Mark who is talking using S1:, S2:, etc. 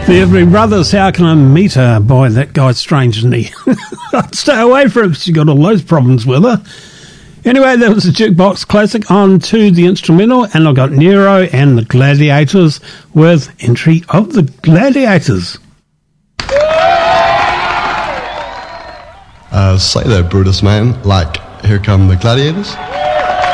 S1: The Every Brothers, How Can I Meet Her? Boy, that guy's strange, isn't he? I'd stay away from her because she's got all those problems with her. Anyway, that was a Jukebox Classic. On to the instrumental, and I've got Nero and the Gladiators with Entry of the Gladiators.
S2: Say that, Brutus, man. Like, here come the gladiators.